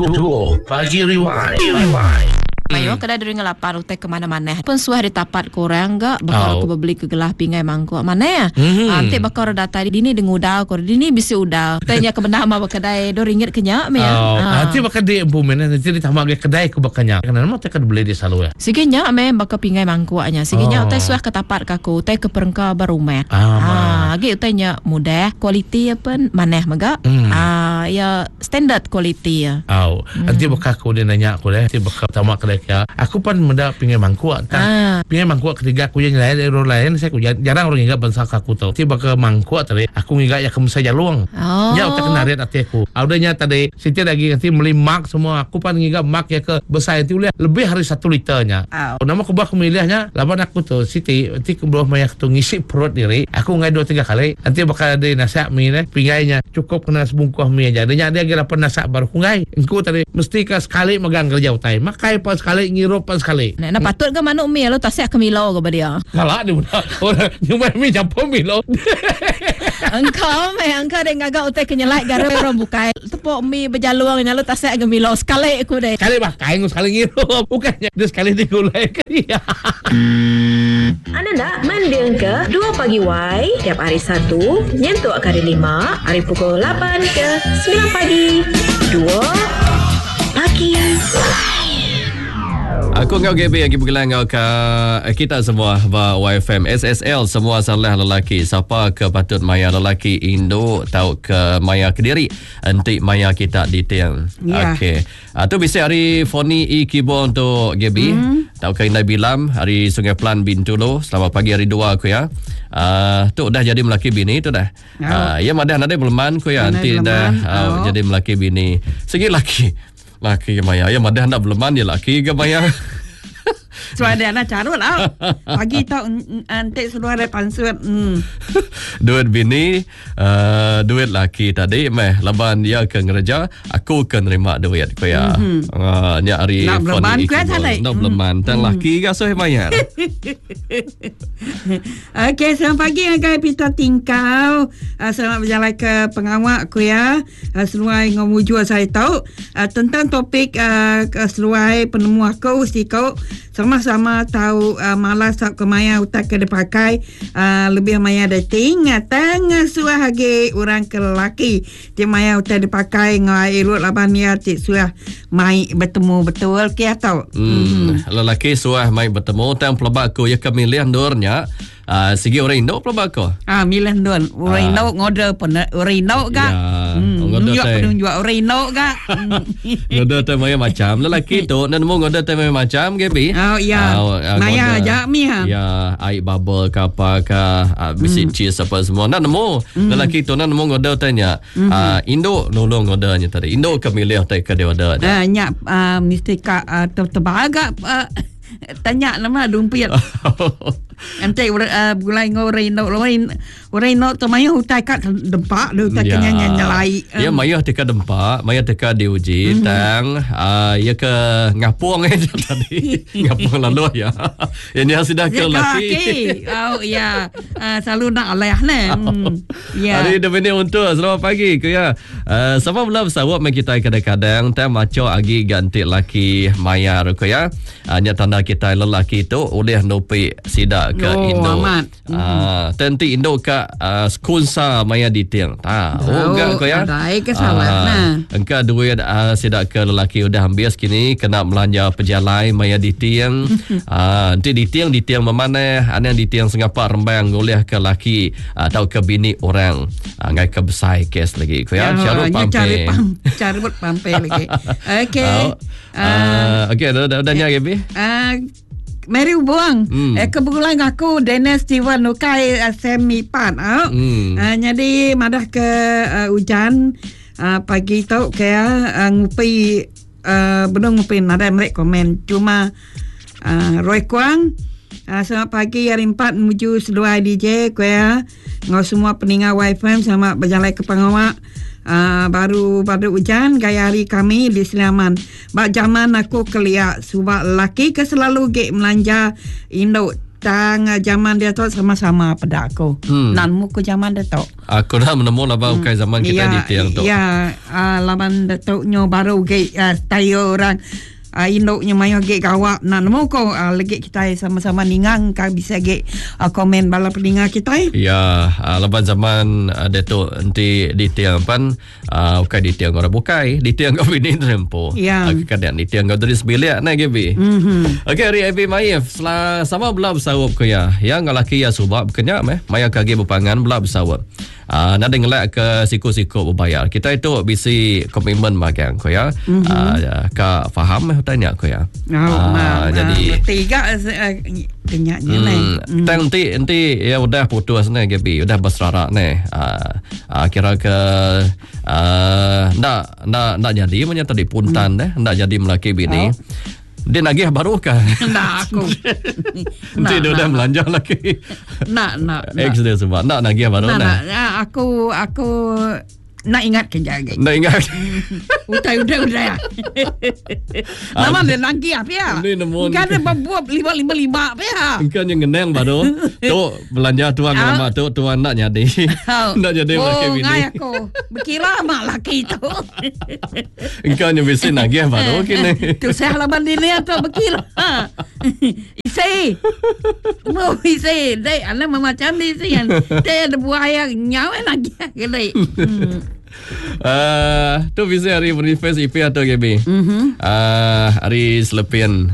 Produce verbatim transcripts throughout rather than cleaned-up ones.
Duo Pagi Rewind. Rewind. Mayo kada dering lapar utai ke mana-mana. Pun suah di tapat korang gak bakal Oh. aku beli ke gelah pingai mangkuk mana ya. Mhm. Nanti bakal data dini dengan udal kor dini bisa udal. Tanya ke benda ama kedai do ringgit kenyak me ya. Oh, Ah. nanti bakal di implement nanti ditambah ke kedai ku bakanya. Kenapa mau tekan beli di selalu ya? Siginya me bakal pingai mangkuknya. Siginya Oh. utai suah ke tapat kaku utai ke perengka barumet. Ah, Ah, lagi utainya mudah, kualiti apa maneh maga. Hmm. Ah, ya standard kualiti ya. Oh, nanti bakal aku dia nanya aku deh. Nanti bakal tamak kedai ya. Aku pun menda pingai mangkuk. Ah. Pingai mangkuk ketiga aku yang lain dari orang lain saya aku jarang orang ingat bangsa aku tahu. Nanti bakal mangkuk tadi aku ingat ya kamu saja luang. Oh. Ya utak kenarit hati aku. Audanya tadi Siti lagi nanti beli mak semua. Aku pun ingat mak ya ke besar itu lebih hari satu liternya. Oh. Nama aku bakal milihnya. Lapan aku tuh Siti. Nanti aku belum banyak tuh ngisi perut diri. Aku ngai dua tiga kali. Nanti bakal ada nasihat mie nih. Pingainya cukup kena sebungkuh mie aja. Dia dia kira pernah nasihat baru ngai. Engkau tadi mesti ke sekali megang kerja utai. Makai pas sekali ngirup pas sekali. Nah, nah patut ke manuk mi lo tasik ke milo ke dia. Kalah dia mudah. Orang nyumai mie campur milo. Engkau me engkau deng agak utai kenyelai gara orang bukai. Tepuk mi berjaluang ni lo tasik ke milo sekali aku deh. Sekali makai sekali ngirup. Bukannya dia sekali digulai ke dia. Anda nak mendeng ke Dua Pagi Y tiap hari Sabtu nyentuk ke hari lima, hari pukul lapan ke sembilan pagi. Dua Pagi. Aku ngau G B lagi bergelang ngau ke kita semua ba Y F M S S L semua salah lelaki. Siapa ke patut maya lelaki Indo tahu ke maya Kediri antik maya kita di tiang. Ya. Okey. Ah tu bisa hari Foni E Keyboard untuk G B. Hmm. Tahu ke Indah Bilam hari Sungai Pelan Bintulu. Selamat pagi hari dua aku ya. Ah tu dah jadi melaki bini tu dah. Ah ya madah ada belum ku ya antik dah ah, jadi melaki bini. Segi laki. Laki ke maya. Ya madah nak belum dia laki ke maya. Suara dia nak carut lah. Pagi tau antik suara pansut. Hmm. Duit bini, uh, duit laki tadi meh laban dia ke ngereja, aku ke nerima duit ko ya. Mhm. Ah nya hari Nak beleman ku tadi. Nak beleman tang laki ke soh mayar. Okey, selamat pagi agak Pita Tingkau. Uh, selamat berjalan ke pengawak ku ya. Uh, seluai ngomujua saya tahu uh, tentang topik uh, seluai penemu aku si kau sama-sama tahu uh, malas tak kemaya utak ke dipakai uh, lebih maya dating tengah suah hagi orang ke lelaki dia maya utak dipakai ngai elok laban dia tik suah mai bertemu betul ke tahu. Hmm, lelaki suah mai bertemu tang pelabak aku ya kemilih dornya. Ah segi orang Indo pelabak aku. Ah milan don orang Indo ngode pun orang Indo ga. Ya, Hmm, ngode nunjuk teh. penunjuk orang Indo ga. Ngode teh maya macam lelaki tu dan mau ngode teh maya macam G B. Oh ya. Ah, Maya ngode- aja mi ha. Ya, air bubble ke apa ke, uh, bisik cheese apa semua. Nak nemu, lelaki tu nak nemu ngode tanya. Uh, Indo nolong ngodenya tadi. Indo ke milih tadi ke dia ada. Ah nyak ah, mesti ka uh, tebal agak uh, tanya nama dumpit. Nanti uh, bulai ngorei no orang orang no temanya hutai kat dempak dia hutai kenyanya nyalai. Ya, maya teka dempak, maya teka diuji, tang, uh, ya ke ngapung aja tadi. Ngapung lalu ya. Ini sudah ke laki. Oh ya, uh, selalu nak alih ne. Hmm. Ya. Hari ini untuk selamat pagi ku ya. Uh, sama belum sawak mai kita kadang-kadang tang maco agi ganti laki mayar ku ya. Hanya tanda kita lelaki tu oleh nopi sida ke Oh, Indo. amat. Ah, tenti Indo ka uh, skunsa maya di tiang. Ta, oh enggak ko ya. Adai ke salah nah. Engkau duit uh, sida ke lelaki udah habis kini kena belanja pejalai maya di tiang. Ah, nanti di tiang di tiang memana ana di tiang Singapura rembang oleh ke laki atau ke bini orang. Ah, ngai ke besar kes lagi ko ya. Syarul pampe. Cari pam, cari buat pampe lagi. Okey. Oh, uh, okey dah dah dah nyari bi. Ah Mary buang. Hmm. Eh kebetulan aku Dennis Steven Nukai uh, semi pan. Oh. Hmm. Uh, jadi madah ke uh, hujan uh, pagi tu kaya uh, ngupi uh, belum ngupi nada mereka komen cuma uh, Roy Kwang uh, selamat pagi hari empat menuju seluar D J kaya ngau semua peninggal Y F M selamat berjalan ke pengawak. Uh, baru pada hujan gaya hari kami di Selaman. Bak zaman aku keliak sebab lelaki ke selalu gek melanja Indo tang uh, zaman dia tu sama-sama pada aku. Hmm. Nan mu ko zaman dia tu. Aku dah menemu lah bau kai zaman kita ya, di tiang tu. Ya, uh, laban dia tu nyo baru ge uh, tayo orang uh, indoknya mayo ge gawak nan mu ko uh, lagi kita sama-sama ningang ka bisa ge uh, komen bala peninga kita. Ya, uh, laban zaman uh, dia tu nanti di tiang pan uh, bukan di tiang orang bukai, di tiang kau bini tempo. Ya. Uh, kadang di tiang kau tulis bilik na gebi. Mhm. Okey, hari Abi Maif setelah sama belah bersawap ke ya. Yang lelaki ya subak berkenyak meh, maya kage berpangan belah bersawap. Ah, uh, nak dengar ke siku-siku berbayar. Kita itu bisi komitmen magang ko ya. Mm-hmm. Uh, ka faham meh tanya ko ya. Oh, uh, ma, jadi tiga uh, kenyaknya hmm, ni. Mm. Nanti nanti ya udah putus ni Gaby, udah berserak ni. Ah, uh, uh, kira ke uh, nak nak nak jadi menyata di puntan deh, mm. nak jadi melaki bini. Oh. Dia nagih baru kah? Nak aku. Nanti dia dah belanja lagi. Nak, nak. Ex dia sebab nak nagih baru nak. Nak, aku, aku nak ingat kerja lagi. Nak ingat. Udah, udah, udah. Nama dia lagi apa ya? Ini namun. Kan dia buat lima, lima, lima apa ya? Kan yang ngeneng baru. Tu belanja tuan lama tu, tuan nak jadi. Nak jadi laki bini. Oh, ngai aku. Berkira mak laki tu. Kan yang bisa nagih baru kini. Tu saya laban ini atau berkira. Isi. Mau isi. Dia anak macam ni isi kan. Dia ada buaya nyawa lagi. Gede. Uh, tu bisa hari manifest I P atau G B. Mm-hmm. Uh, hari selepian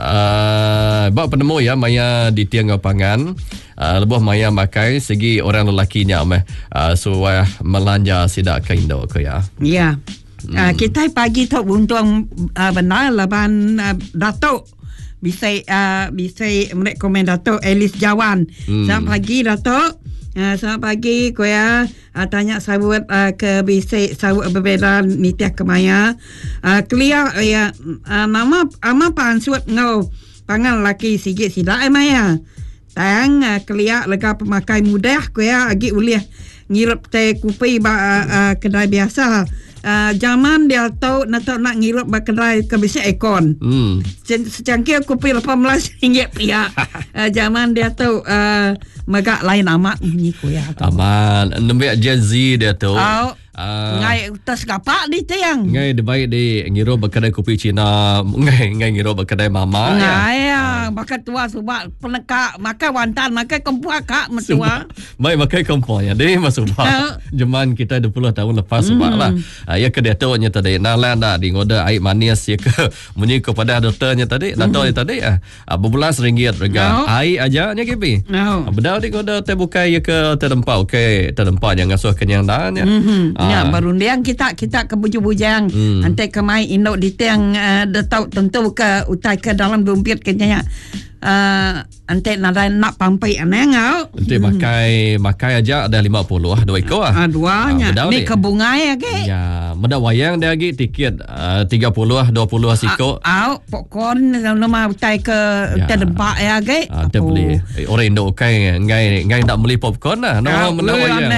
uh, bak penemu ya maya di tiang pangan. Uh, lebuh maya makai segi orang lelakinya meh uh, suah melanja sidak ke Indo ke ya. Ya. Hmm. Uh, kita pagi tu untung uh, benar laban uh, Datuk bisa uh, bisa merekomend Datuk Elis Jawan. Hmm. Selamat pagi Datuk. Uh, selamat pagi kuya uh, tanya sawut uh, ke bisik sawut berbeda nitiah kemaya uh, clear ya uh, nama ama pansut ngau pangan laki sikit sida ai maya tang uh, clear lega pemakai mudah kuya agi ulih ngirup teh kopi ba uh, uh, kedai biasa. Uh, zaman dia tahu nak tahu nak ngirup ba kedai ke bisik ekon. Hmm. Secangkir kopi lapan belas ringgit pihak. uh, zaman dia tahu uh, megak lain amat ni kuya. Aman, nembek Gen Z dia tu. Oh. Uh, ngai utas kapak di tiang. Ngai dia baik di ngirup berkedai kopi Cina, ngai ngai ngirup berkedai mama. Ngai ya, makan tua sebab penekak, makan wantan, makan kompor kak metua. Baik makan kompor ya, deh masuk bah. Zaman kita dua puluh tahun lepas sebab lah. Uh, ya kedai tu nya tadi nalan dah di ngoda air manis ya ke munyi kepada doktornya tadi, doktor tadi ah uh, berbelas ringgit harga. Air aja nya K P. No. Uh, bedal di ngoda teh bukai ya ke terempau okey, terempau yang ngasuh kenyang dah nya. Ya, berundian kita kita ke bujang-bujang. Hmm. Nanti kemai indok di tiang uh, detau tentu ke utai ke dalam dompet kenyanya. Uh, ante nadai nak pampai aneh ngau. Nanti makai makai aja ada lima puluh ah dua ekor ah. Ah duanya. Ah, ni ke bunga ya ke? Ya, meda wayang dia lagi tiket uh, tiga puluh ah dua puluh ah siko. Ah, popcorn nama utai ke ya. Terdempak ya ke? Ah, dia beli. Orang Indo kai ngai ngai nak beli popcorn lah. Nama meda wayang.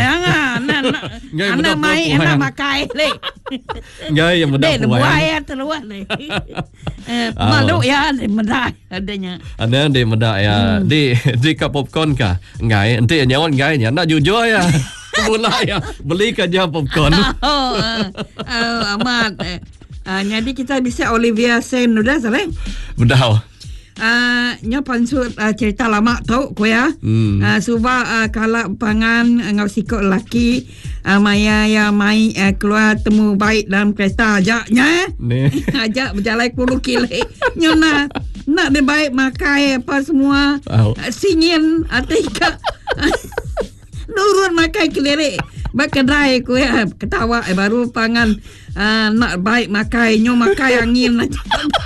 Ngai anak mai anak makai le. Ngai yang meda wayang. Buaya terluar le. Eh, malu ya meda adanya. Ada di meda ya hmm. di di kap popcorn kah ngai nanti nyawan ngai nya nak jujur ya mula ya beli kerja popcorn oh, uh, uh, amat uh, uh, jadi kita bisa Olivia Sen udah sampai udah Uh, nya pansut uh, cerita lama tau ko ya. Hmm. Uh, suba uh, kala pangan uh, ngau sikok laki uh, maya ya mai uh, keluar temu baik dalam kereta ajaknya. Ajak berjalan sepuluh kilo. Nyona nak dia baik makai apa semua. Oh. Uh, singin atika. Nurun makai kelere. Bakedai ko ya ketawa eh, baru pangan uh, nak baik makai nyo makai angin aja.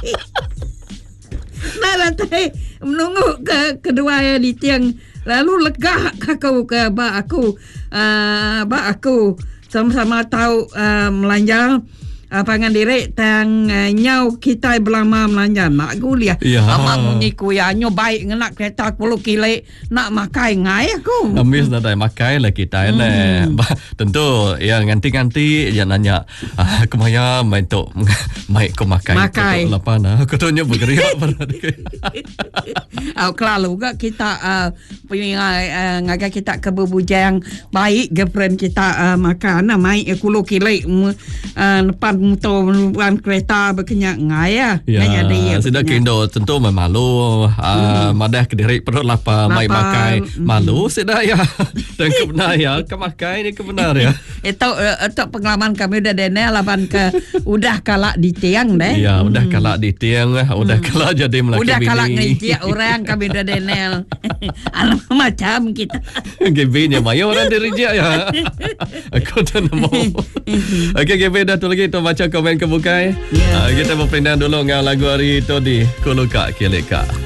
Nah, teh menunggu ke kedua ya di tiang lalu lega aku ke bak aku uh, bak aku sama-sama tahu uh, melanja uh, pangan diri tang uh, nyau kita belama melanja nak guliah. Ya. Amak munyi kuya nyo baik ngenak kereta sepuluh kilo nak makai ngai aku. Amis dah dah makai lah kita hmm. lah. Tentu ya nganti-nganti dia nanya ah, kemaya main tu main kau makai. Makai. Lapan ah. Kau tu nya bergerak pada dia. Au kelalu gak kita uh, punya uh, ngaga kita kebubujang baik girlfriend kita uh, makan mai sepuluh kilo uh, depan motor depan kereta berkenyak ngai ya. Ya. Sudah kendo tentu memalu uh, hmm. madah kediri perut lapar mai makai hmm. malu sudah ya. Dan kebenar ya kemakai ni kebenar ya. Itu uh, itu pengalaman kami udah dene laban ke udah kalak di tiang deh. Ya, udah hmm. kalak di tiang, udah hmm. kalak jadi melaki udah bini. Udah kalak ngejak orang kami udah denel. Alam macam kita. Gebinya maya orang dirijak ya. Aku tak nemu. Okey, Gebi dah tu lagi tu baca komen kebukai. Yeah. Uh, kita berpindah dulu dengan lagu hari itu di Kuluka Kilika.